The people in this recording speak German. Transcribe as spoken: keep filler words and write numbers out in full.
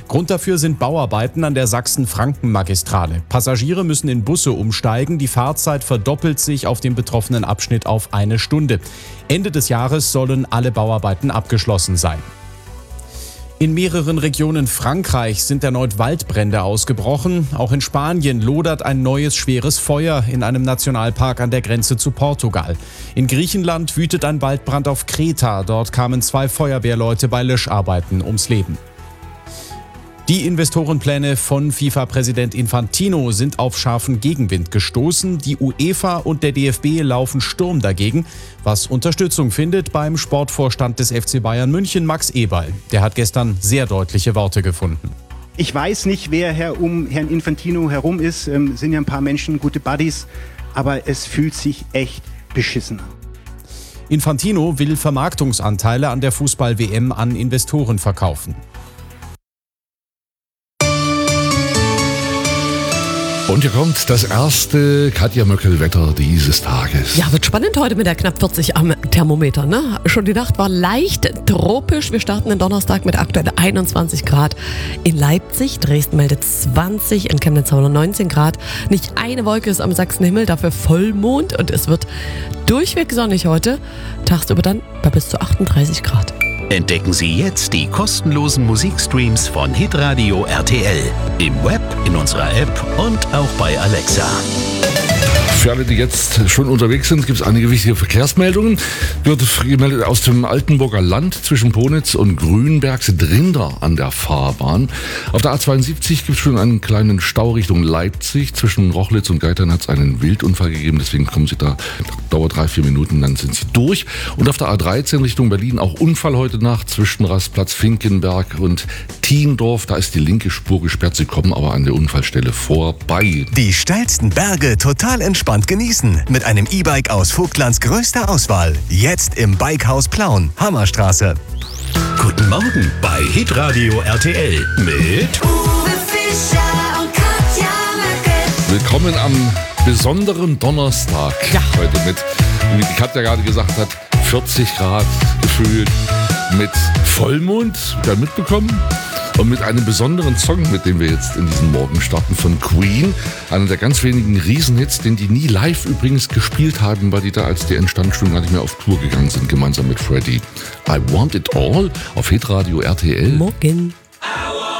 Grund dafür sind Bauarbeiten an der Sachsen-Franken-Magistrale. Passagiere müssen in Busse umsteigen. Die Fahrzeit verdoppelt sich auf dem betroffenen Abschnitt auf eine Stunde. Ende des Jahres sollen alle Bauarbeiten abgeschlossen sein. In mehreren Regionen Frankreichs sind erneut Waldbrände ausgebrochen. Auch in Spanien lodert ein neues schweres Feuer in einem Nationalpark an der Grenze zu Portugal. In Griechenland wütet ein Waldbrand auf Kreta. Dort kamen zwei Feuerwehrleute bei Löscharbeiten ums Leben. Die Investorenpläne von FIFA-Präsident Infantino sind auf scharfen Gegenwind gestoßen. Die UEFA und der D F B laufen Sturm dagegen, was Unterstützung findet beim Sportvorstand des F C Bayern München, Max Eberl. Der hat gestern sehr deutliche Worte gefunden. Ich weiß nicht, wer her um Herrn Infantino herum ist. Ähm, sind ja ein paar Menschen, gute Buddies. Aber es fühlt sich echt beschissen an. Infantino will Vermarktungsanteile an der Fußball-W M an Investoren verkaufen. Und hier kommt das erste Katja Möckel-Wetter dieses Tages. Ja, wird spannend heute mit der knapp vierzig am Thermometer. Ne? Schon die Nacht war leicht tropisch. Wir starten den Donnerstag mit aktuell einundzwanzig Grad in Leipzig. Dresden meldet zwanzig, in Chemnitz haben wir neunzehn Grad. Nicht eine Wolke ist am Sachsenhimmel, dafür Vollmond. Und es wird durchweg sonnig heute. Tagsüber dann bei bis zu achtunddreißig Grad. Entdecken Sie jetzt die kostenlosen Musikstreams von Hitradio R T L. Im Web, in unserer App und auch bei Alexa. Für alle, die jetzt schon unterwegs sind, gibt es einige wichtige Verkehrsmeldungen. Wird gemeldet aus dem Altenburger Land zwischen Ponitz und Grünberg sind Rinder an der Fahrbahn. Auf der A zweiundsiebzig gibt es schon einen kleinen Stau Richtung Leipzig. Zwischen Rochlitz und Geitern hat es einen Wildunfall gegeben, deswegen kommen Sie da, dauert drei, vier Minuten, dann sind Sie durch. Und auf der A dreizehn Richtung Berlin auch Unfall heute Nacht zwischen Rastplatz Finkenberg und Thiendorf. Da ist die linke Spur gesperrt, Sie kommen aber an der Unfallstelle vorbei. Die steilsten Berge total entspannt genießen mit einem E-Bike aus Vogtlands größter Auswahl. Jetzt im Bikehaus Plauen, Hammerstraße. Guten Morgen bei Hitradio R T L mit Uwe Fischer und Katja Möckel. Willkommen am besonderen Donnerstag. Ja. Heute mit, wie die Katja gerade gesagt hat, vierzig Grad gefühlt mit Vollmond, wieder mitbekommen. Und mit einem besonderen Song, mit dem wir jetzt in diesen Morgen starten, von Queen. Einer der ganz wenigen Riesenhits, den die nie live übrigens gespielt haben, weil die da, als die entstanden, schon gar nicht mehr auf Tour gegangen sind, gemeinsam mit Freddie. I Want It All auf Hitradio R T L. Morgen.